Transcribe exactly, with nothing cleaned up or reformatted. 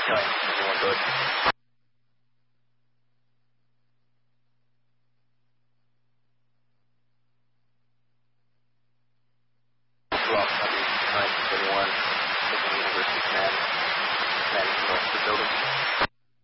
Killing, everyone good. Rock County nine twenty-one, Lincoln University Command, commanding north of the building.